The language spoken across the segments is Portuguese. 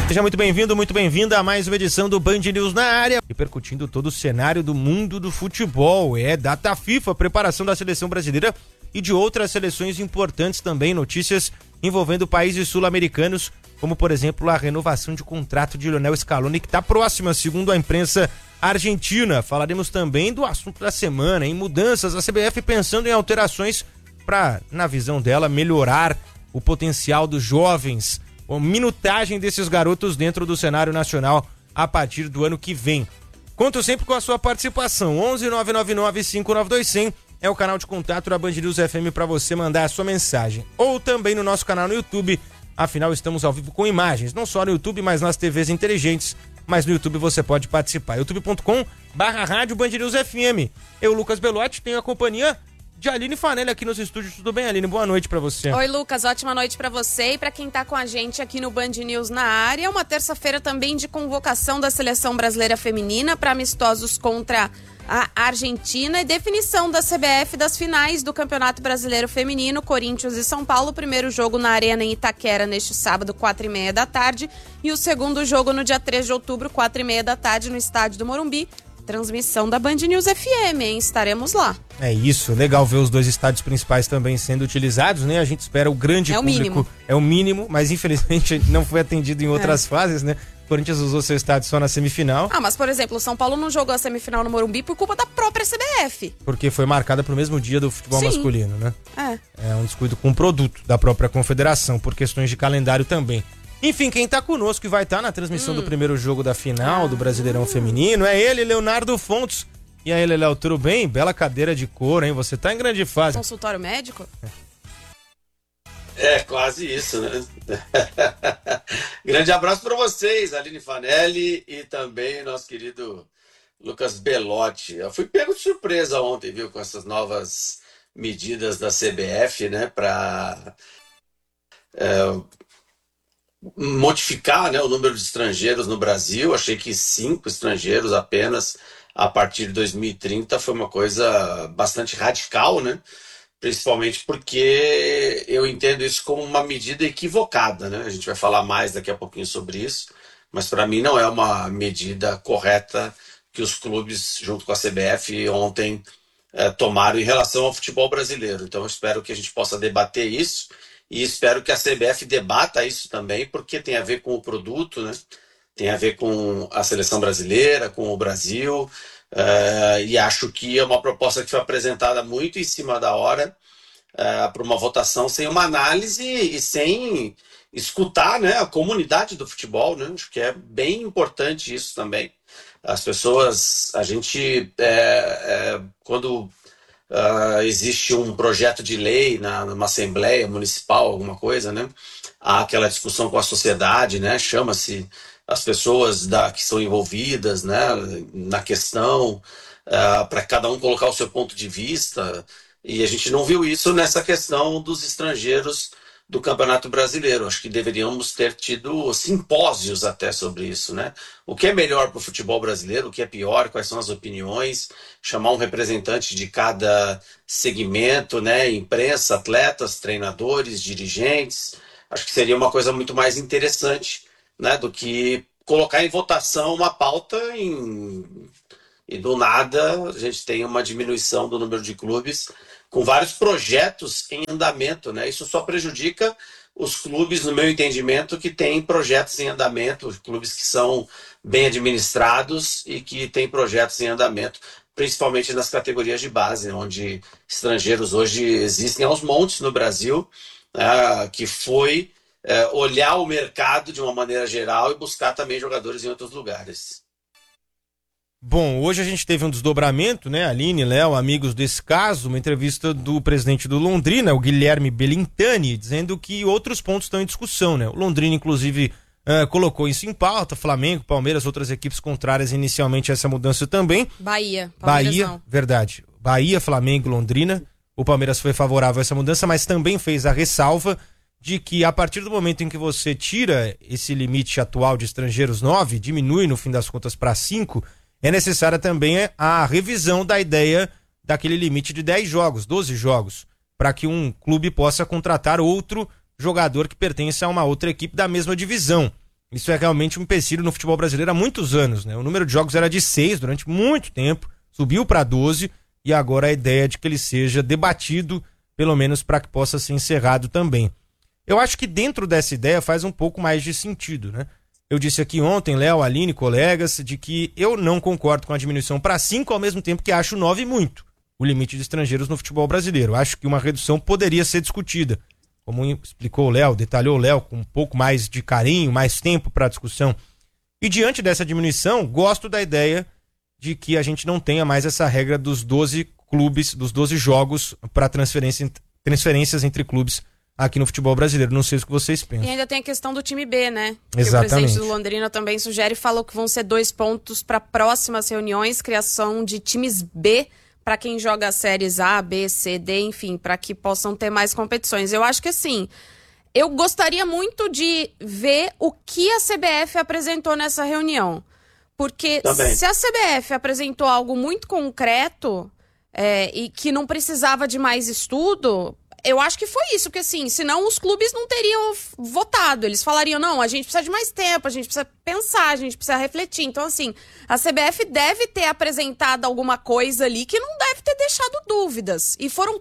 Seja muito bem-vindo, muito bem-vinda a mais uma edição do Band News na área, repercutindo todo o cenário do mundo do futebol. É data FIFA, preparação da seleção brasileira e de outras seleções importantes também, notícias envolvendo países sul-americanos, como por exemplo a renovação de contrato de Lionel Scaloni, que está próxima, segundo a imprensa argentina. Falaremos também do assunto da semana, em mudanças, a CBF pensando em alterações para, na visão dela, melhorar o potencial dos jovens, a minutagem desses garotos dentro do cenário nacional a partir do ano que vem. Conto sempre com a sua participação. 11-999-592-100 é o canal de contato da Band News FM para você mandar a sua mensagem. Ou também no nosso canal no YouTube. Afinal, estamos ao vivo com imagens, não só no YouTube, mas nas TVs inteligentes. Mas no YouTube você pode participar. youtube.com/rádio Band News FM. Eu, Lucas Belotti, tenho a companhia de Aline Fanelli aqui nos estúdios. Tudo bem, Aline? Boa noite pra você. Oi, Lucas. Ótima noite pra você e pra quem tá com a gente aqui no Band News na área. Uma terça-feira também de convocação da Seleção Brasileira Feminina para amistosos contra a Argentina e definição da CBF das finais do Campeonato Brasileiro Feminino, Corinthians e São Paulo. O primeiro jogo na Arena em Itaquera neste sábado, 4h30 da tarde. E o segundo jogo no dia 3 de outubro, 4h30 da tarde, no estádio do Morumbi. Transmissão da Band News FM, hein? Estaremos lá. É isso, legal ver os dois estádios principais também sendo utilizados, né? A gente espera o grande público. Mínimo. É o mínimo, mas infelizmente não foi atendido em outras fases, né? O Corinthians usou seu estádio só na semifinal. Mas por exemplo, o São Paulo não jogou a semifinal no Morumbi por culpa da própria CBF. Porque foi marcada pro mesmo dia do futebol masculino, né? É um descuido com o produto da própria confederação, por questões de calendário também. Enfim, quem tá conosco e vai estar na transmissão do primeiro jogo da final do Brasileirão Feminino é ele, Leonardo Fontes. E aí, Léo, tudo bem? Bela cadeira de couro, hein? Você tá em grande fase. Consultório médico? É, quase isso, né? Grande abraço para vocês, Aline Fanelli e também nosso querido Lucas Belotti. Eu fui pego de surpresa ontem, viu, com essas novas medidas da CBF, né, para modificar, né, o número de estrangeiros no Brasil. Achei que 5 estrangeiros apenas a partir de 2030 foi uma coisa bastante radical, né? Principalmente porque eu entendo isso como uma medida equivocada, né? A gente vai falar mais daqui a pouquinho sobre isso, mas para mim não é uma medida correta que os clubes, junto com a CBF, ontem tomaram em relação ao futebol brasileiro. Então eu espero que a gente possa debater isso e espero que a CBF debata isso também, porque tem a ver com o produto, né? Tem a ver com a seleção brasileira, com o Brasil, e acho que é uma proposta que foi apresentada muito em cima da hora para uma votação sem uma análise e sem escutar, né, a comunidade do futebol, né? Acho que é bem importante isso também. As pessoas, a gente, quando existe um projeto de lei numa assembleia municipal, alguma coisa, né? Há aquela discussão com a sociedade, né? Chama-se as pessoas que são envolvidas, né, na questão, para cada um colocar o seu ponto de vista, e a gente não viu isso nessa questão dos estrangeiros do Campeonato Brasileiro. Acho que deveríamos ter tido simpósios até sobre isso, né? O que é melhor para o futebol brasileiro, o que é pior, quais são as opiniões, chamar um representante de cada segmento, né? Imprensa, atletas, treinadores, dirigentes. Acho que seria uma coisa muito mais interessante, né, do que colocar em votação uma pauta e do nada a gente tem uma diminuição do número de clubes com vários projetos em andamento, né? Isso só prejudica os clubes, no meu entendimento, que têm projetos em andamento, clubes que são bem administrados e que têm projetos em andamento, principalmente nas categorias de base, onde estrangeiros hoje existem aos montes no Brasil, que foi olhar o mercado de uma maneira geral e buscar também jogadores em outros lugares. Bom, hoje a gente teve um desdobramento, né, Aline, Léo, amigos desse caso, uma entrevista do presidente do Londrina, o Guilherme Belintani, dizendo que outros pontos estão em discussão, né? O Londrina, inclusive, colocou isso em pauta, Flamengo, Palmeiras, outras equipes contrárias inicialmente a essa mudança também. Bahia, não. Verdade. Bahia, Flamengo, Londrina. O Palmeiras foi favorável a essa mudança, mas também fez a ressalva de que a partir do momento em que você tira esse limite atual de estrangeiros 9, diminui no fim das contas para 5, é necessária também a revisão da ideia daquele limite de 10 jogos, 12 jogos, para que um clube possa contratar outro jogador que pertence a uma outra equipe da mesma divisão. Isso é realmente um empecilho no futebol brasileiro há muitos anos, né? O número de jogos era de 6 durante muito tempo, subiu para 12 e agora a ideia é de que ele seja debatido, pelo menos para que possa ser encerrado também. Eu acho que dentro dessa ideia faz um pouco mais de sentido, né? Eu disse aqui ontem, Léo, Aline, colegas, de que eu não concordo com a diminuição para 5, ao mesmo tempo que acho 9 muito, o limite de estrangeiros no futebol brasileiro. Acho que uma redução poderia ser discutida, como explicou o Léo, detalhou o Léo, com um pouco mais de carinho, mais tempo para a discussão. E diante dessa diminuição, gosto da ideia de que a gente não tenha mais essa regra dos 12 clubes, dos 12 jogos para transferências entre clubes aqui no futebol brasileiro. Não sei o que vocês pensam. E ainda tem a questão do time B, né? Que Exatamente. o presidente do Londrina também sugere e falou que vão ser 2 pontos para próximas reuniões, criação de times B para quem joga séries A, B, C, D, enfim, para que possam ter mais competições. Eu acho que assim, eu gostaria muito de ver o que a CBF apresentou nessa reunião. Porque se a CBF apresentou algo muito concreto e que não precisava de mais estudo, eu acho que foi isso, porque assim, senão os clubes não teriam votado. Eles falariam, não, a gente precisa de mais tempo, a gente precisa pensar, a gente precisa refletir. Então, assim, a CBF deve ter apresentado alguma coisa ali que não deve ter deixado dúvidas. E foram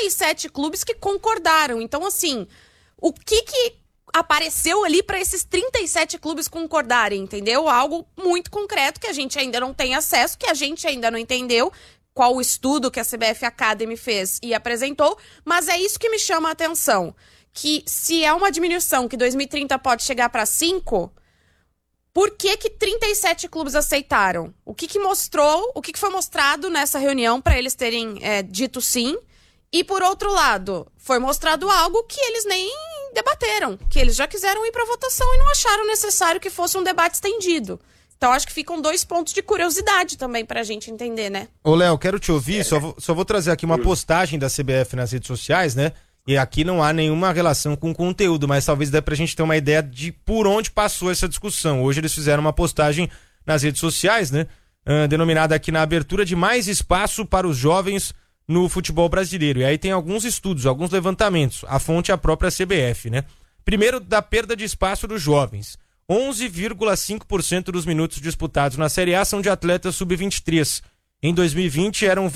37 clubes que concordaram. Então, assim, o que apareceu ali para esses 37 clubes concordarem, entendeu? Algo muito concreto que a gente ainda não tem acesso, que a gente ainda não entendeu qual o estudo que a CBF Academy fez e apresentou, mas é isso que me chama a atenção, que se é uma diminuição que 2030 pode chegar para 5, por que 37 clubes aceitaram? O que foi mostrado nessa reunião para eles terem dito sim? E por outro lado, foi mostrado algo que eles nem debateram, que eles já quiseram ir para votação e não acharam necessário que fosse um debate estendido. Então, acho que ficam 2 pontos de curiosidade também pra gente entender, né? Ô, Léo, quero te ouvir, só vou trazer aqui uma postagem da CBF nas redes sociais, né? E aqui não há nenhuma relação com o conteúdo, mas talvez dê pra gente ter uma ideia de por onde passou essa discussão. Hoje eles fizeram uma postagem nas redes sociais, né? Denominada aqui na abertura de mais espaço para os jovens no futebol brasileiro. E aí tem alguns estudos, alguns levantamentos. A fonte é a própria CBF, né? Primeiro, da perda de espaço dos jovens. 11,5% dos minutos disputados na Série A são de atletas sub-23. Em 2020 eram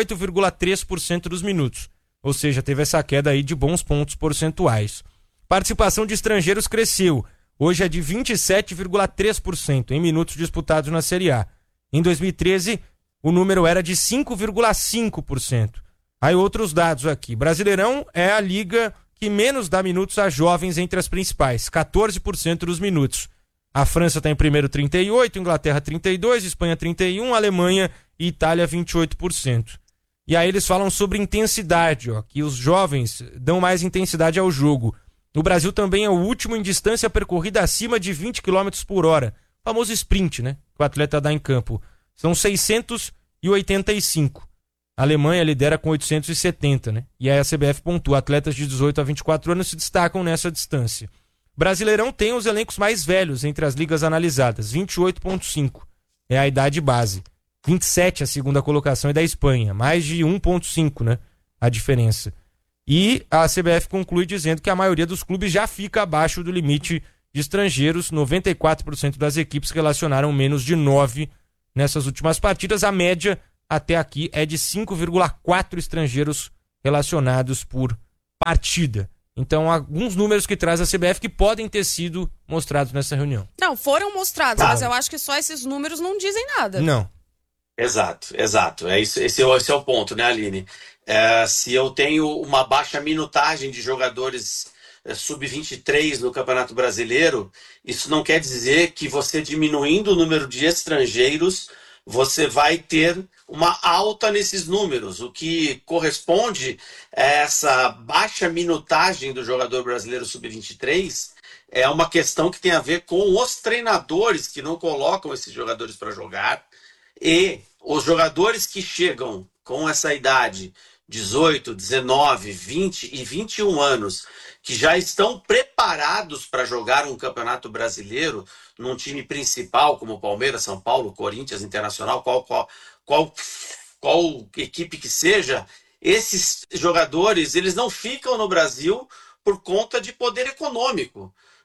28,3% dos minutos. Ou seja, teve essa queda aí de bons pontos percentuais. Participação de estrangeiros cresceu. Hoje é de 27,3% em minutos disputados na Série A. Em 2013, o número era de 5,5%. Aí outros dados aqui. Brasileirão é a liga que menos dá minutos a jovens entre as principais, 14% dos minutos. A França está em primeiro 38%, Inglaterra 32%, Espanha 31%, Alemanha e Itália 28%. E aí eles falam sobre intensidade, ó, que os jovens dão mais intensidade ao jogo. O Brasil também é o último em distância percorrida acima de 20 km por hora. O famoso sprint, né? Que o atleta dá em campo. São 685. A Alemanha lidera com 870, né? E aí a CBF pontua, atletas de 18 a 24 anos se destacam nessa distância. Brasileirão tem os elencos mais velhos entre as ligas analisadas, 28,5 é a idade base. 27 a segunda colocação é da Espanha, mais de 1,5, né? A diferença. E a CBF conclui dizendo que a maioria dos clubes já fica abaixo do limite de estrangeiros, 94% das equipes relacionaram menos de 9 nessas últimas partidas, a média até aqui é de 5,4 estrangeiros relacionados por partida. Então, alguns números que traz a CBF que podem ter sido mostrados nessa reunião. Não, foram mostrados, mas eu acho que só esses números não dizem nada. Não. Exato. Esse é o ponto, né, Aline? Se eu tenho uma baixa minutagem de jogadores sub-23 no Campeonato Brasileiro, isso não quer dizer que você diminuindo o número de estrangeiros, você vai ter uma alta nesses números. O que corresponde a essa baixa minutagem do jogador brasileiro sub-23 é uma questão que tem a ver com os treinadores que não colocam esses jogadores para jogar, e os jogadores que chegam com essa idade, 18, 19, 20 e 21 anos, que já estão preparados para jogar um campeonato brasileiro num time principal, como Palmeiras, São Paulo, Corinthians, Internacional, qual equipe que seja, esses jogadores eles não ficam no Brasil por conta de poder econômico.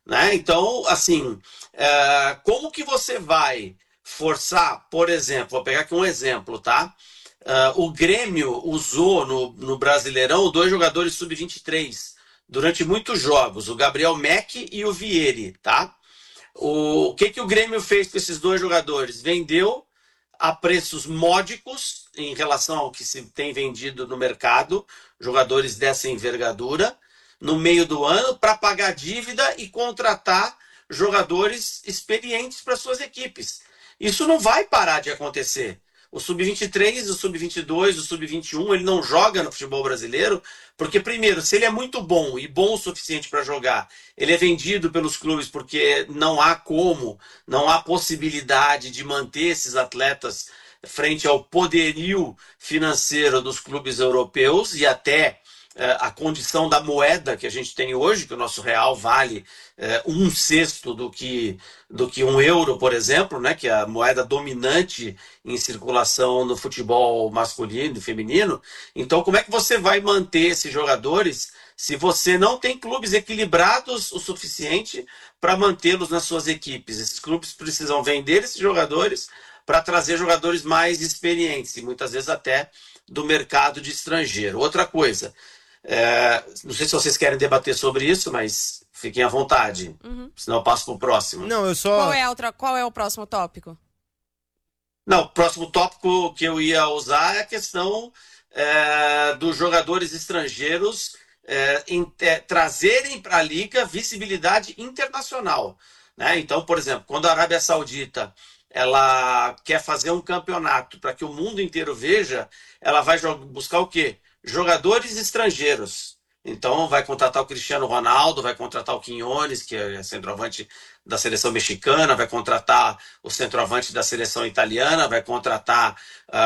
né? Então, assim, como que você vai forçar, por exemplo, vou pegar aqui um exemplo, tá? O Grêmio usou no Brasileirão 2 jogadores sub-23 durante muitos jogos, o Gabriel Meck e o Vieri, tá? O que o Grêmio fez com esses 2 jogadores? Vendeu a preços módicos em relação ao que se tem vendido no mercado, jogadores dessa envergadura, no meio do ano, para pagar dívida e contratar jogadores experientes para suas equipes. Isso não vai parar de acontecer. O sub-23, o sub-22, o sub-21, ele não joga no futebol brasileiro, porque, primeiro, se ele é muito bom e bom o suficiente para jogar, ele é vendido pelos clubes porque não há possibilidade de manter esses atletas frente ao poderio financeiro dos clubes europeus e até a condição da moeda que a gente tem hoje, que o nosso real vale 1/6 do que €1, por exemplo, né, que é a moeda dominante em circulação no futebol masculino e feminino. Então, como é que você vai manter esses jogadores se você não tem clubes equilibrados o suficiente para mantê-los nas suas equipes? Esses clubes precisam vender esses jogadores para trazer jogadores mais experientes, e muitas vezes até do mercado de estrangeiro. Outra coisa, não sei se vocês querem debater sobre isso, mas fiquem à vontade. Senão eu passo para o próximo. Não, eu só... Qual é o próximo tópico? Não, o próximo tópico que eu ia usar é a questão dos jogadores estrangeiros trazerem para a Liga visibilidade internacional, né? Então, por exemplo, quando a Arábia Saudita ela quer fazer um campeonato para que o mundo inteiro veja, ela vai buscar o quê? Jogadores estrangeiros. Então vai contratar o Cristiano Ronaldo, vai contratar o Quiñones, que é centroavante da seleção mexicana, vai contratar o centroavante da seleção italiana, vai contratar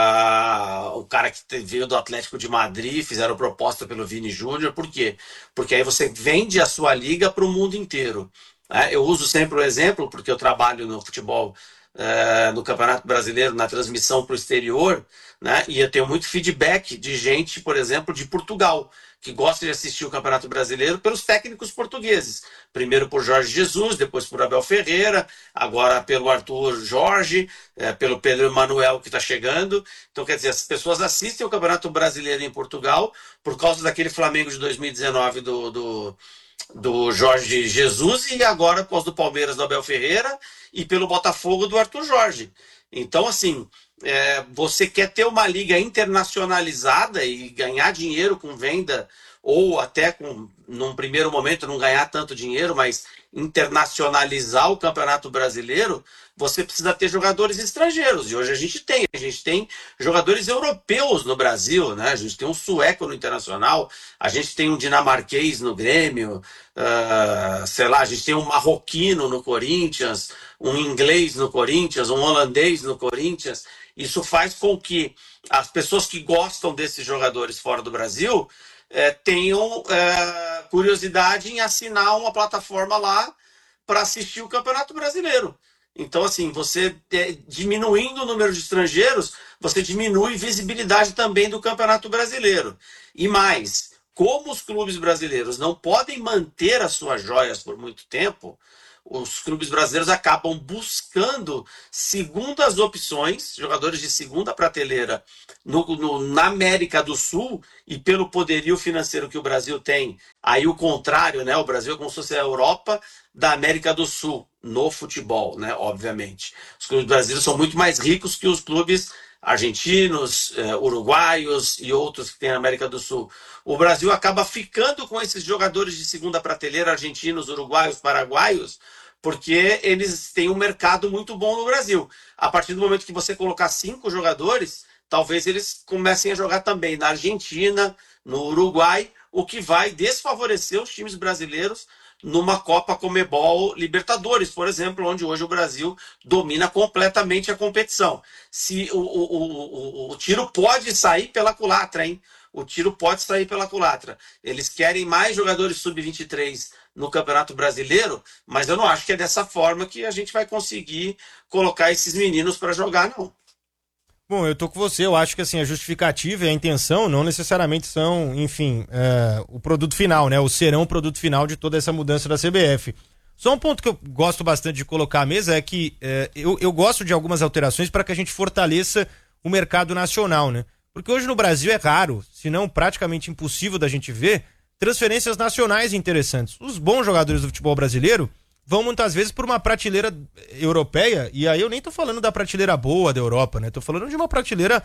o cara que veio do Atlético de Madrid, fizeram proposta pelo Vini Júnior. Por quê? Porque aí você vende a sua liga para o mundo inteiro. Eu uso sempre o exemplo, porque eu trabalho no futebol, no Campeonato Brasileiro, na transmissão para o exterior, né? E eu tenho muito feedback de gente, por exemplo, de Portugal, que gosta de assistir o Campeonato Brasileiro pelos técnicos portugueses. Primeiro por Jorge Jesus, depois por Abel Ferreira, agora pelo Arthur Jorge, pelo Pedro Emanuel, que está chegando. Então, quer dizer, as pessoas assistem o Campeonato Brasileiro em Portugal por causa daquele Flamengo de 2019 do Jorge Jesus, e agora por causa do Palmeiras do Abel Ferreira e pelo Botafogo do Arthur Jorge. Então, assim, você quer ter uma liga internacionalizada e ganhar dinheiro com venda, ou até num primeiro momento não ganhar tanto dinheiro, mas internacionalizar o Campeonato Brasileiro, você precisa ter jogadores estrangeiros. E hoje a gente tem jogadores europeus no Brasil, né? A gente tem um sueco no Internacional, a gente tem um dinamarquês no Grêmio, sei lá, a gente tem um marroquino no Corinthians, um inglês no Corinthians, um holandês no Corinthians. Isso faz com que as pessoas que gostam desses jogadores fora do Brasil tenham curiosidade em assinar uma plataforma lá para assistir o Campeonato Brasileiro. Então, assim, você diminuindo o número de estrangeiros, você diminui a visibilidade também do Campeonato Brasileiro. E mais, como os clubes brasileiros não podem manter as suas joias por muito tempo, os clubes brasileiros acabam buscando segundas opções, jogadores de segunda prateleira na América do Sul, e pelo poderio financeiro que o Brasil tem, aí o contrário, né? O Brasil é como se fosse a Europa da América do Sul, no futebol, né? Obviamente. Os clubes brasileiros são muito mais ricos que os clubes argentinos, uruguaios e outros que tem na América do Sul. O Brasil acaba ficando com esses jogadores de segunda prateleira, argentinos, uruguaios, paraguaios, porque eles têm um mercado muito bom no Brasil. A partir do momento que você colocar 5 jogadores, talvez eles comecem a jogar também na Argentina, no Uruguai, o que vai desfavorecer os times brasileiros numa Copa Conmebol Libertadores, por exemplo, onde hoje o Brasil domina completamente a competição. Se o tiro pode sair pela culatra, hein? O tiro pode sair pela culatra. Eles querem mais jogadores sub-23 no Campeonato Brasileiro, mas eu não acho que é dessa forma que a gente vai conseguir colocar esses meninos para jogar, não. Bom, eu tô com você, eu acho que assim, a justificativa e a intenção não necessariamente são, enfim, o produto final, né? Ou serão o produto final de toda essa mudança da CBF. Só um ponto que eu gosto bastante de colocar à mesa é que eu gosto de algumas alterações para que a gente fortaleça o mercado nacional, né? Porque hoje no Brasil é raro, se não praticamente impossível da gente ver, transferências nacionais interessantes. Os bons jogadores do futebol brasileiro vão muitas vezes por uma prateleira europeia, e aí eu nem tô falando da prateleira boa da Europa, né? Tô falando de uma prateleira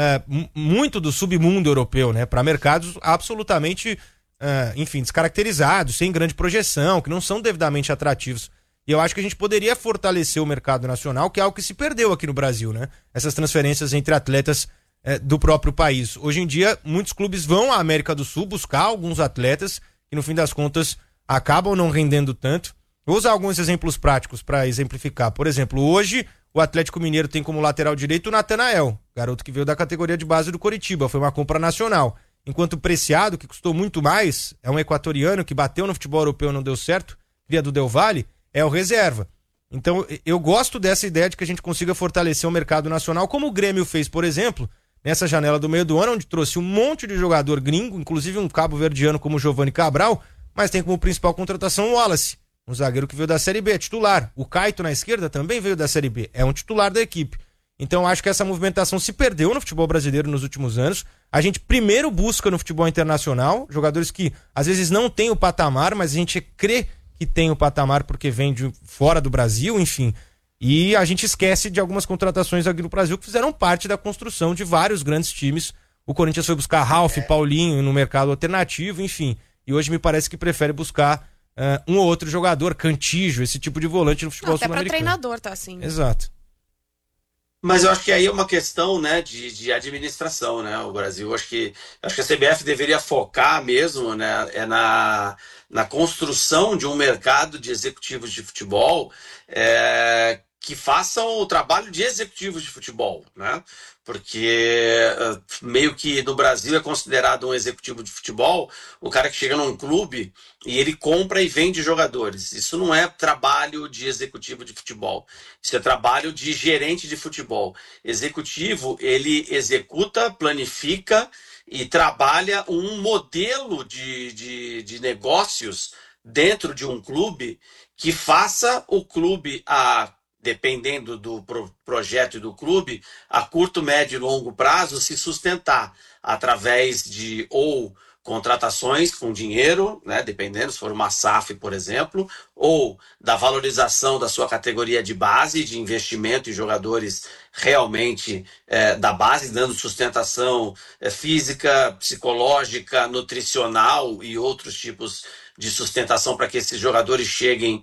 muito do submundo europeu, né? Para mercados absolutamente, enfim, descaracterizados, sem grande projeção, que não são devidamente atrativos. E eu acho que a gente poderia fortalecer o mercado nacional, que é algo que se perdeu aqui no Brasil, né? Essas transferências entre atletas do próprio país. Hoje em dia, muitos clubes vão à América do Sul buscar alguns atletas que, no fim das contas, acabam não rendendo tanto. Vou usar alguns exemplos práticos para exemplificar. Por exemplo, hoje o Atlético Mineiro tem como lateral direito o Natanael, garoto que veio da categoria de base do Coritiba, foi uma compra nacional. Enquanto o Preciado, que custou muito mais, é um equatoriano que bateu no futebol europeu e não deu certo, cria do Del Valle, é o reserva. Então eu gosto dessa ideia de que a gente consiga fortalecer o mercado nacional, como o Grêmio fez, por exemplo, nessa janela do meio do ano, onde trouxe um monte de jogador gringo, inclusive um cabo-verdiano como o Giovanni Cabral, mas tem como principal contratação o Wallace, um zagueiro que veio da Série B, titular. O Caito na esquerda também veio da Série B, é um titular da equipe. Então acho que essa movimentação se perdeu no futebol brasileiro nos últimos anos. A gente primeiro busca no futebol internacional jogadores que às vezes não têm o patamar, mas a gente crê que tem o patamar porque vem de fora do Brasil, enfim. E a gente esquece de algumas contratações aqui no Brasil que fizeram parte da construção de vários grandes times. O Corinthians foi buscar Ralf, Paulinho no mercado alternativo, enfim. E hoje me parece que prefere buscar um ou outro jogador, Cantígio, esse tipo de volante no futebol sul-americano. Até para treinador tá assim. Exato. Mas eu acho que aí é uma questão, né, de administração, né? O Brasil, acho que a CBF deveria focar mesmo, né, na construção de um mercado de executivos de futebol que façam o trabalho de executivos de futebol, né? Porque meio que no Brasil é considerado um executivo de futebol o cara que chega num clube e ele compra e vende jogadores. Isso não é trabalho de executivo de futebol. Isso é trabalho de gerente de futebol. Executivo, ele executa, planifica e trabalha um modelo de negócios dentro de um clube que faça o clube dependendo do projeto do clube, a curto, médio e longo prazo, se sustentar através de ou contratações com dinheiro, né, dependendo, se for uma SAF, por exemplo, ou da valorização da sua categoria de base, de investimento em jogadores realmente da base, dando sustentação física, psicológica, nutricional e outros tipos de sustentação para que esses jogadores cheguem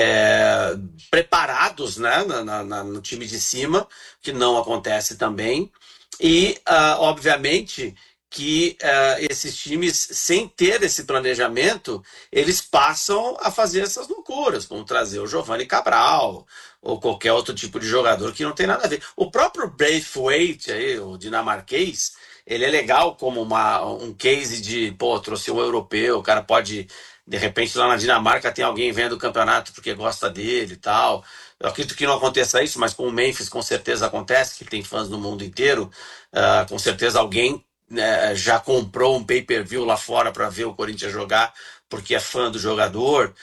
preparados, né, no time de cima, que não acontece também. E, obviamente, que esses times, sem ter esse planejamento, eles passam a fazer essas loucuras, como trazer o Giovanni Cabral ou qualquer outro tipo de jogador que não tem nada a ver. O próprio Braithwaite, aí, o dinamarquês, ele é legal como um case de, trouxe um europeu, o cara pode... De repente, lá na Dinamarca tem alguém vendo o campeonato porque gosta dele e tal. Eu acredito que não aconteça isso, mas com o Memphis com certeza acontece, que tem fãs no mundo inteiro. Com certeza alguém já comprou um pay-per-view lá fora para ver o Corinthians jogar porque é fã do jogador.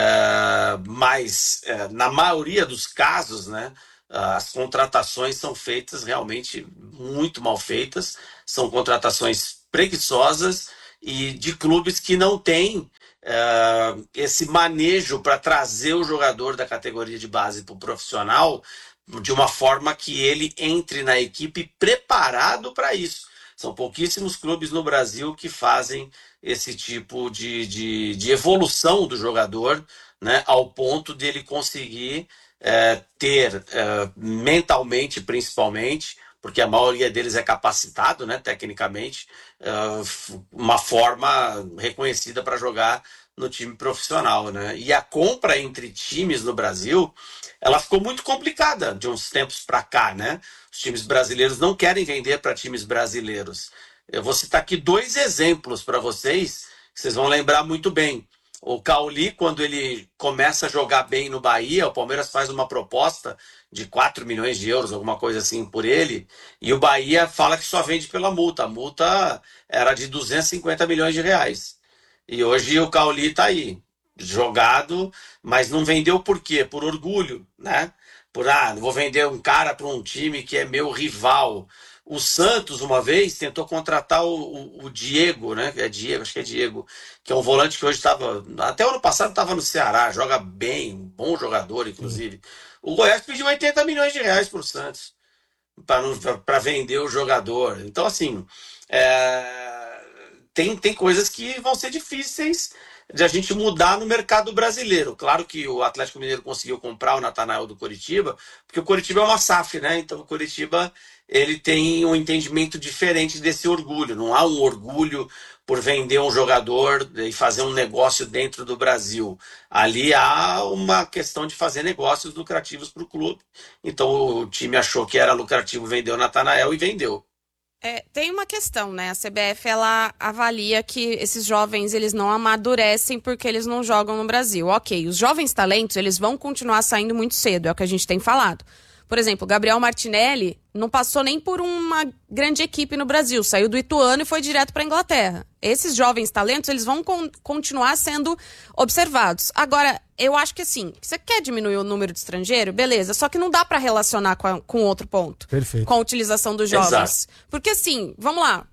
Mas, na maioria dos casos, né, as contratações são feitas realmente muito mal feitas. São contratações preguiçosas e de clubes que não têm esse manejo para trazer o jogador da categoria de base para o profissional de uma forma que ele entre na equipe preparado para isso. São pouquíssimos clubes no Brasil que fazem esse tipo de evolução do jogador, né, ao ponto de ele conseguir ter mentalmente, principalmente, porque a maioria deles é capacitado, né, tecnicamente, uma forma reconhecida para jogar no time profissional, né? E a compra entre times no Brasil, ela ficou muito complicada de uns tempos para cá, né? Os times brasileiros não querem vender para times brasileiros. Eu vou citar aqui 2 exemplos para vocês, que vocês vão lembrar muito bem. O Cauli, quando ele começa a jogar bem no Bahia, o Palmeiras faz uma proposta de 4 milhões de euros, alguma coisa assim, por ele, e o Bahia fala que só vende pela multa. A multa era de 250 milhões de reais. E hoje o Cauli está aí, jogado, mas não vendeu por quê? Por orgulho, né? Não vou vender um cara para um time que é meu rival. O Santos, uma vez, tentou contratar o Diego, né? É Diego, acho que é Diego, que é um volante que hoje estava. Até o ano passado estava no Ceará, joga bem, um bom jogador, Sim. inclusive. O Goiás pediu 80 milhões de reais para o Santos para vender o jogador. Então, assim, tem coisas que vão ser difíceis de a gente mudar no mercado brasileiro. Claro que o Atlético Mineiro conseguiu comprar o Natanael do Coritiba, porque o Coritiba é uma SAF, né? Então o Coritiba ele tem um entendimento diferente desse orgulho. Não há um orgulho por vender um jogador e fazer um negócio dentro do Brasil. Ali há uma questão de fazer negócios lucrativos para o clube. Então o time achou que era lucrativo vender o Natanael e vendeu. Tem uma questão, né? A CBF, ela avalia que esses jovens, eles não amadurecem porque eles não jogam no Brasil. Ok, os jovens talentos, eles vão continuar saindo muito cedo, é o que a gente tem falado. Por exemplo, o Gabriel Martinelli não passou nem por uma grande equipe no Brasil, saiu do Ituano e foi direto para a Inglaterra. Esses jovens talentos, eles vão continuar sendo observados. Agora, eu acho que assim, você quer diminuir o número de estrangeiro? Beleza, só que não dá para relacionar com outro ponto. Perfeito. Com a utilização dos jovens. Exato. Porque assim, vamos lá.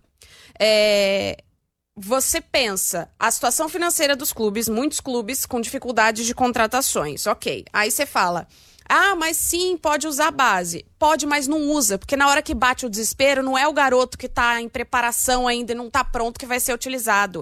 Você pensa, a situação financeira dos clubes, muitos clubes com dificuldades de contratações, ok. Aí você fala, mas sim, pode usar a base. Pode, mas não usa, porque na hora que bate o desespero, não é o garoto que tá em preparação ainda e não tá pronto que vai ser utilizado.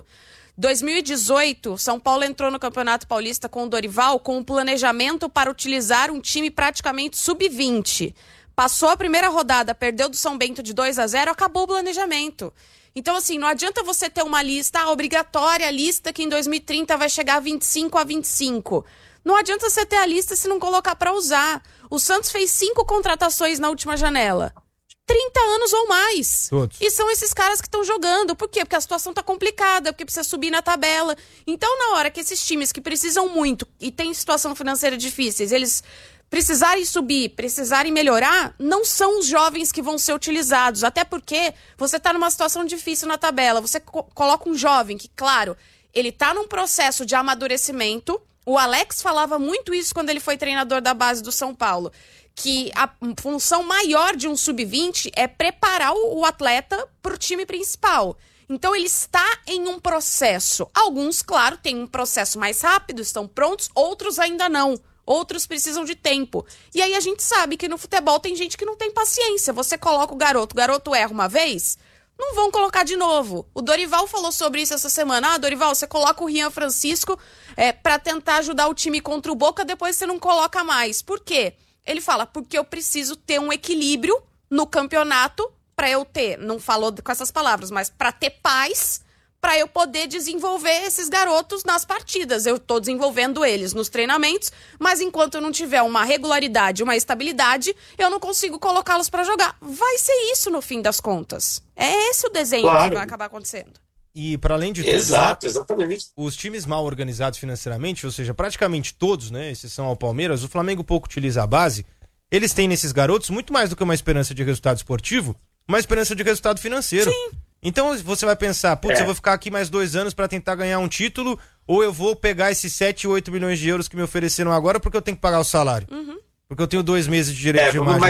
2018, São Paulo entrou no Campeonato Paulista com o Dorival com um planejamento para utilizar um time praticamente sub-20. Passou a primeira rodada, perdeu do São Bento de 2-0, acabou o planejamento. Então, assim, não adianta você ter uma lista obrigatória, lista que em 2030 vai chegar a 25 a 25. Não adianta você ter a lista se não colocar para usar. O Santos fez 5 contratações na última janela. 30 anos ou mais. Todos. E são esses caras que estão jogando. Por quê? Porque a situação tá complicada, porque precisa subir na tabela. Então, na hora que esses times que precisam muito e têm situação financeira difíceis, eles precisarem subir, precisarem melhorar, não são os jovens que vão ser utilizados. Até porque você tá numa situação difícil na tabela. Você coloca um jovem que, claro, ele tá num processo de amadurecimento. O Alex falava muito isso quando ele foi treinador da base do São Paulo, que a função maior de um sub-20 é preparar o atleta para o time principal. Então ele está em um processo. Alguns, claro, têm um processo mais rápido, estão prontos, outros ainda não. Outros precisam de tempo. E aí a gente sabe que no futebol tem gente que não tem paciência. Você coloca o garoto erra uma vez, não vão colocar de novo. O Dorival falou sobre isso essa semana. Dorival, você coloca o Rian Francisco para tentar ajudar o time contra o Boca, depois você não coloca mais. Por quê? Ele fala, porque eu preciso ter um equilíbrio no campeonato para eu ter, não falou com essas palavras, mas para ter paz, para eu poder desenvolver esses garotos nas partidas. Eu estou desenvolvendo eles nos treinamentos, mas enquanto eu não tiver uma regularidade, uma estabilidade, eu não consigo colocá-los para jogar. Vai ser isso no fim das contas. É esse o desenho que vai acabar acontecendo. E para além de tudo, exatamente. Os times mal organizados financeiramente, ou seja, praticamente todos, né, exceção ao Palmeiras, o Flamengo pouco utiliza a base, eles têm nesses garotos muito mais do que uma esperança de resultado esportivo, uma esperança de resultado financeiro. Sim. Então você vai pensar, putz, eu vou ficar aqui mais 2 anos para tentar ganhar um título, ou eu vou pegar esses 7, 8 milhões de euros que me ofereceram agora porque eu tenho que pagar o salário. Uhum. Porque eu tenho 2 meses de direito de imagem. Mas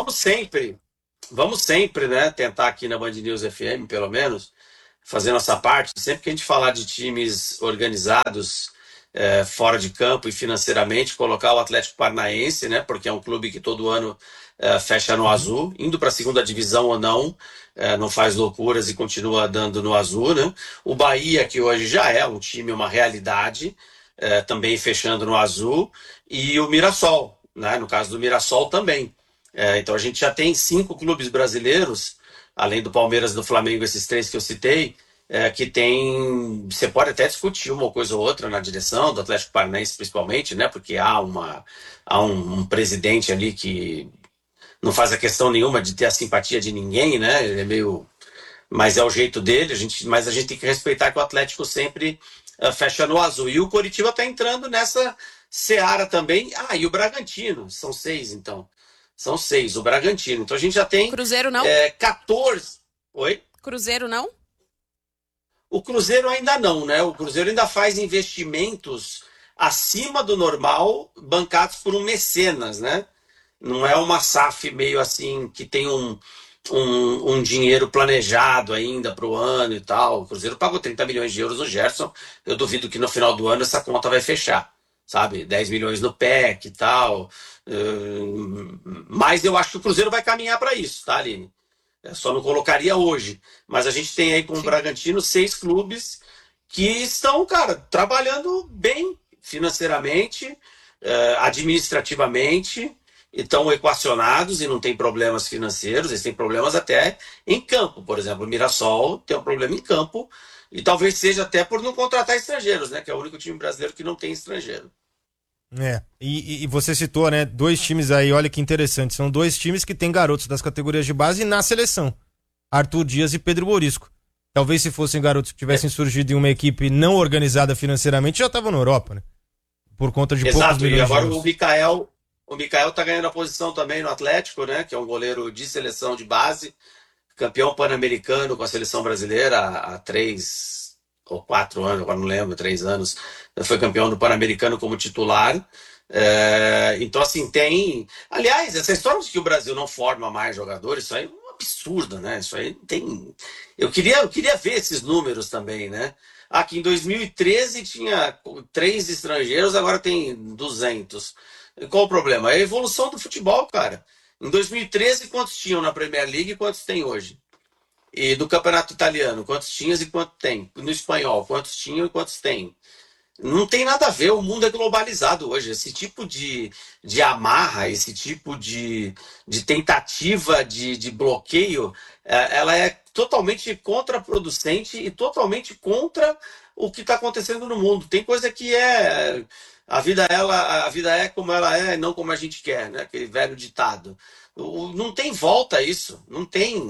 vamos sempre, né, tentar aqui na Band News FM, pelo menos, fazer nossa parte. Sempre que a gente falar de times organizados fora de campo e financeiramente, colocar o Atlético Paranaense, né, porque é um clube que todo ano fecha no azul, indo para a segunda divisão ou não, não faz loucuras e continua dando no azul, né? O Bahia, que hoje já é um time, uma realidade, também fechando no azul, e o Mirassol, né? No caso do Mirassol também. Então a gente já tem 5 clubes brasileiros, além do Palmeiras e do Flamengo, esses 3 que eu citei, que tem. Você pode até discutir uma coisa ou outra na direção do Atlético Paranaense, principalmente, né? Porque há um presidente ali que não faz a questão nenhuma de ter a simpatia de ninguém, né? Ele é meio. Mas é o jeito dele, mas a gente tem que respeitar que o Atlético sempre fecha no azul. E o Coritiba está entrando nessa seara também. E o Bragantino. São 6, então. São 6, o Bragantino. Então a gente já tem. Cruzeiro não? 14. Oi? Cruzeiro não? O Cruzeiro ainda não, né? O Cruzeiro ainda faz investimentos acima do normal, bancados por um mecenas, né? Não é uma SAF meio assim, que tem um dinheiro planejado ainda para o ano e tal. O Cruzeiro pagou 30 milhões de euros no Gerson. Eu duvido que no final do ano essa conta vai fechar, sabe? 10 milhões no PEC e tal. Mas eu acho que o Cruzeiro vai caminhar para isso, tá, Aline? Eu só não colocaria hoje. Mas a gente tem aí com o Bragantino 6 clubes que estão, cara, trabalhando bem financeiramente, administrativamente, e estão equacionados e não tem problemas financeiros, eles têm problemas até em campo. Por exemplo, o Mirassol tem um problema em campo, e talvez seja até por não contratar estrangeiros, né? Que é o único time brasileiro que não tem estrangeiro. E você citou, né, 2 times aí, olha que interessante, são 2 times que têm garotos das categorias de base na seleção, Arthur Dias e Pedro Borisco. Talvez se fossem garotos que tivessem surgido em uma equipe não organizada financeiramente, já estavam na Europa, né? Por conta de poucos milhões E agora de euros. o Mikael tá ganhando a posição também no Atlético, né? Que é um goleiro de seleção de base, campeão pan-americano com a seleção brasileira há 3 ou 4 anos, agora não lembro, 3 anos. Foi campeão do Pan-Americano como titular. Então, assim, tem... Aliás, essa história de que o Brasil não forma mais jogadores, isso aí é um absurdo, né? Isso aí tem... Eu queria ver esses números também, né? Aqui em 2013 tinha 3 estrangeiros, agora tem 200. Qual o problema? É a evolução do futebol, cara. Em 2013, quantos tinham na Premier League e quantos tem hoje? E do Campeonato Italiano, quantos tinhas e quanto tem? No Espanhol, quantos tinham e quantos tem? Não tem nada a ver, o mundo é globalizado hoje. Esse tipo de amarra, esse tipo de tentativa de bloqueio, ela é totalmente contraproducente e totalmente contra o que está acontecendo no mundo. Tem coisa que é... A vida é como ela é, não como a gente quer, né? Aquele velho ditado. Não tem volta a isso. Não tem.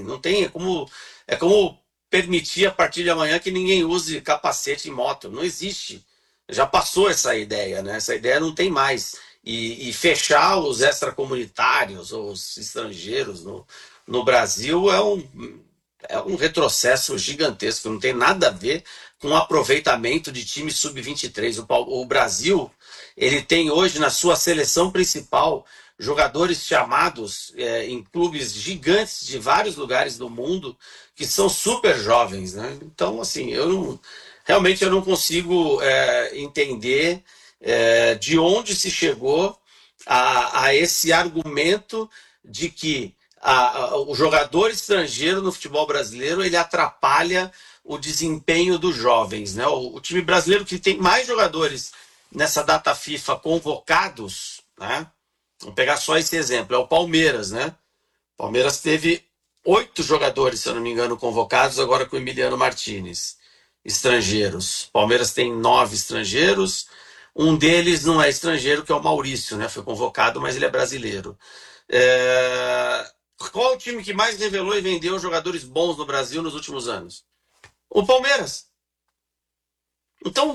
É como permitir a partir de amanhã que ninguém use capacete em moto. Não existe. Já passou essa ideia, né? Essa ideia não tem mais. E fechar os extracomunitários ou os estrangeiros no Brasil é um retrocesso gigantesco. Não tem nada a ver com o aproveitamento de time sub-23. O Brasil, ele tem hoje na sua seleção principal jogadores chamados em clubes gigantes de vários lugares do mundo que são super jovens, né? Então, assim, realmente eu não consigo entender de onde se chegou a esse argumento de que o jogador estrangeiro no futebol brasileiro ele atrapalha o desempenho dos jovens, né? O time brasileiro que tem mais jogadores nessa data FIFA convocados, né? Vamos pegar só esse exemplo, é o Palmeiras, né? O Palmeiras teve 8 jogadores, se eu não me engano, convocados agora com o Emiliano Martinez, estrangeiros. O Palmeiras tem 9 estrangeiros, um deles não é estrangeiro, que é o Maurício, né? Foi convocado, mas ele é brasileiro. Qual o time que mais revelou e vendeu jogadores bons no Brasil nos últimos anos? O Palmeiras. Então,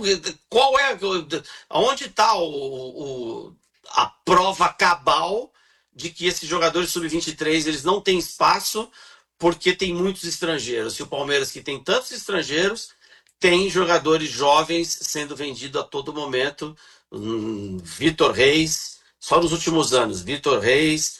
onde está a prova cabal de que esses jogadores sub-23 eles não têm espaço porque tem muitos estrangeiros? E o Palmeiras, que tem tantos estrangeiros, tem jogadores jovens sendo vendidos a todo momento. Vitor Reis, só nos últimos anos, Vitor Reis,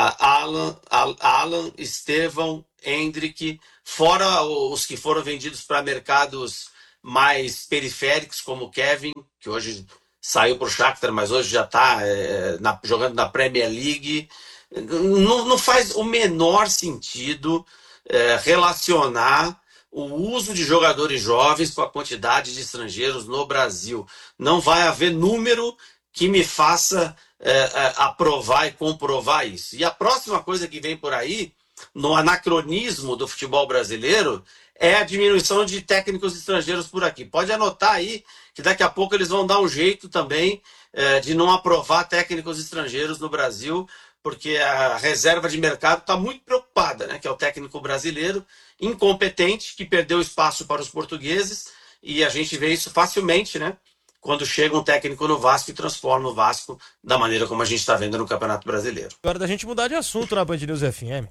Alan, Estevão, Hendrick, fora os que foram vendidos para mercados mais periféricos, como o Kevin, que hoje saiu para o Shakhtar, mas hoje já está jogando na Premier League. Não faz o menor sentido relacionar o uso de jogadores jovens com a quantidade de estrangeiros no Brasil. Não vai haver número que me faça aprovar e comprovar isso. E a próxima coisa que vem por aí, no anacronismo do futebol brasileiro, é a diminuição de técnicos estrangeiros por aqui. Pode anotar aí que daqui a pouco eles vão dar um jeito também de não aprovar técnicos estrangeiros no Brasil, porque a reserva de mercado está muito preocupada, né? Que é o técnico brasileiro, incompetente, que perdeu espaço para os portugueses, e a gente vê isso facilmente, né? Quando chega um técnico no Vasco e transforma o Vasco da maneira como a gente está vendo no Campeonato Brasileiro. Agora da gente mudar de assunto na Band News FM.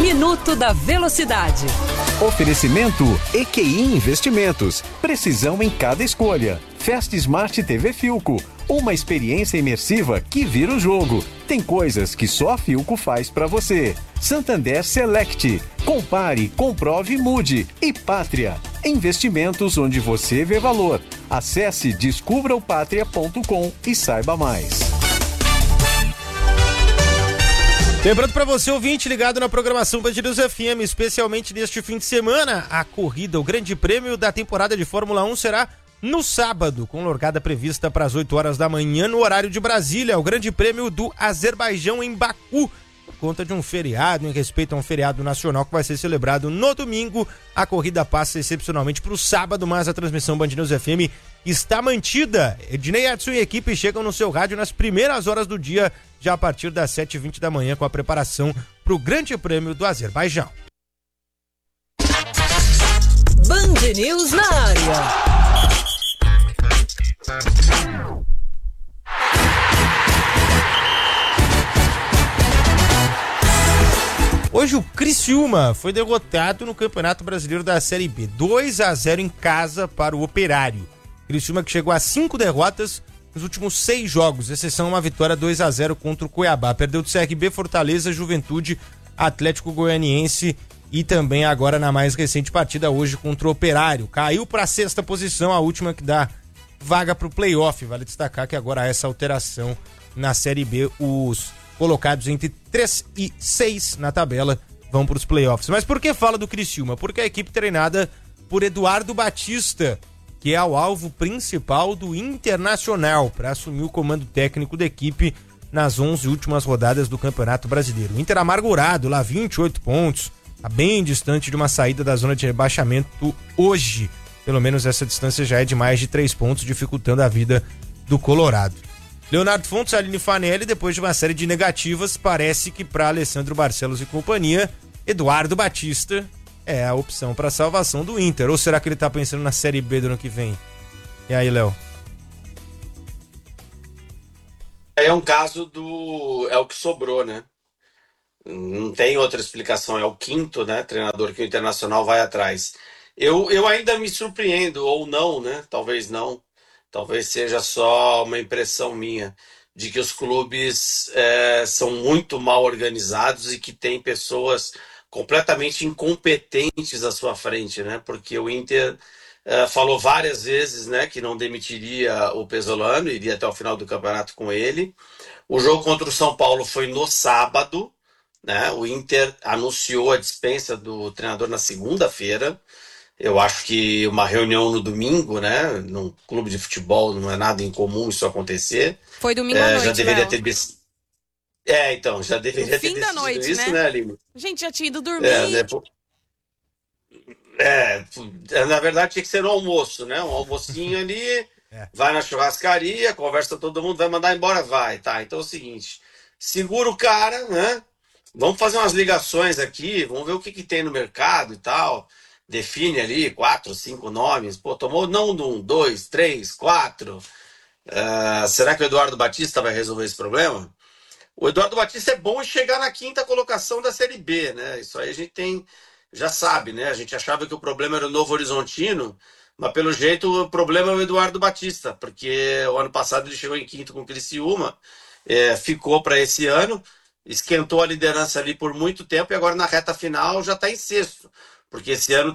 Minuto da Velocidade. Oferecimento EQI Investimentos. Precisão em cada escolha. Fast Smart TV Philco. Uma experiência imersiva que vira o jogo. Tem coisas que só a Philco faz pra você. Santander Select. Compare, comprove e mude. E Pátria. Investimentos onde você vê valor. Acesse descubraopatria.com e saiba mais. Lembrando para você, ouvinte, ligado na programação Band News FM, especialmente neste fim de semana, a corrida, o grande prêmio da temporada de Fórmula 1 será no sábado, com largada prevista para as 8 horas da manhã no horário de Brasília, o grande prêmio do Azerbaijão em Baku, por conta de um feriado, em respeito a um feriado nacional que vai ser celebrado no domingo. A corrida passa excepcionalmente para o sábado, mas a transmissão Band News FM está mantida. Ednei Edson e equipe chegam no seu rádio nas primeiras horas do dia, já a partir das 7h20 da manhã, com a preparação para o grande prêmio do Azerbaijão. Band News na área. Hoje o Criciúma foi derrotado no Campeonato Brasileiro da Série B, 2-0 em casa para o Operário. Criciúma que chegou a 5 derrotas nos últimos 6 jogos, exceção uma vitória 2-0 contra o Cuiabá. Perdeu do CRB, Fortaleza, Juventude, Atlético Goianiense e também agora na mais recente partida hoje contra o Operário. Caiu para a 6ª posição, a última que dá vaga para o playoff. Vale destacar que agora há essa alteração na Série B, os colocados entre 3 e 6 na tabela vão para os playoffs. Mas por que fala do Criciúma? Porque a equipe treinada por Eduardo Batista, que é o alvo principal do Internacional para assumir o comando técnico da equipe nas 11 últimas rodadas do Campeonato Brasileiro. O Inter amargurado, lá 28 pontos, tá bem distante de uma saída da zona de rebaixamento hoje. Pelo menos essa distância já é de mais de 3 pontos, dificultando a vida do Colorado. Leonardo Fontes, Aline Fanelli, depois de uma série de negativas, parece que para Alessandro Barcelos e companhia, Eduardo Batista é a opção para a salvação do Inter. Ou será que ele tá pensando na Série B do ano que vem? E aí, Léo? É um caso é o que sobrou, né? Não tem outra explicação, é o 5º, né, treinador que o Internacional vai atrás. Eu ainda me surpreendo, ou não, né? Talvez não. Talvez seja só uma impressão minha de que os clubes são muito mal organizados e que tem pessoas completamente incompetentes à sua frente, né? Porque o Inter falou várias vezes, né, que não demitiria o Pesolano, iria até o final do campeonato com ele. O jogo contra o São Paulo foi no sábado, né? O Inter anunciou a dispensa do treinador na segunda-feira. Eu acho que uma reunião no domingo, né, num clube de futebol, não é nada incomum isso acontecer. Foi domingo à noite, já deveria Léo. ter então, já deveria No fim ter da decidido noite, isso, né? Aline? Gente, já tinha ido dormir. Na verdade tinha que ser no almoço, né? Um almocinho ali, vai na churrascaria, conversa todo mundo, vai mandar embora, vai, tá? Então é o seguinte, segura o cara, né? Vamos fazer umas ligações aqui, vamos ver o que tem no mercado e tal. Define ali 4, 5 nomes. Pô, tomou não de 1, 2, 3, 4. Será que o Eduardo Batista vai resolver esse problema? O Eduardo Batista é bom em chegar na 5ª colocação da Série B, né? Isso aí a gente já sabe, né? A gente achava que o problema era o Novo Horizontino, mas pelo jeito o problema é o Eduardo Batista, porque o ano passado ele chegou em 5º com o Criciúma, ficou para esse ano, esquentou a liderança ali por muito tempo e agora na reta final já está em 6º. Porque esse ano